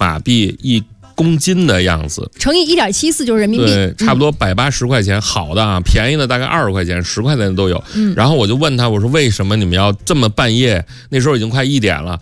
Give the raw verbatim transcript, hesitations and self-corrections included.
马币一公斤的样子， 乘以一点七四就是人民币， 对，差不多百八十块钱，好的啊，便宜的大概二十块钱、十块钱的都有。嗯，然后我就问他，我说为什么你们要这么半夜？那时候已经快一点了，